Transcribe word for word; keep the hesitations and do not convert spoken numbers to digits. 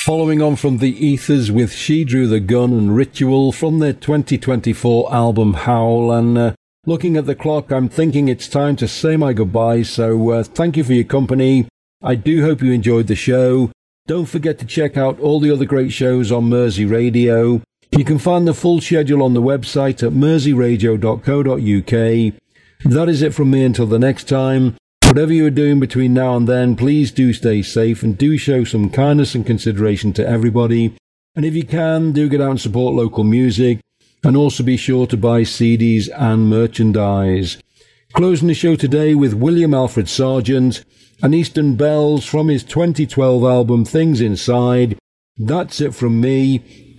Following on from the Ethers with She Drew the Gun and Ritual from their twenty twenty-four album Howl, and uh, looking at the clock, I'm thinking it's time to say my goodbyes, so uh, thank you for your company. I do hope you enjoyed the show. Don't forget to check out all the other great shows on Mersey Radio. You can find the full schedule on the website at mersey radio dot co dot uk. That is it from me until the next time. Whatever you are doing between now and then, please do stay safe and do show some kindness and consideration to everybody. And if you can, do get out and support local music, and also be sure to buy C Ds and merchandise. Closing the show today with William Alfred Sargent and Eastern Bells from his twenty twelve album Things Inside. That's it from me.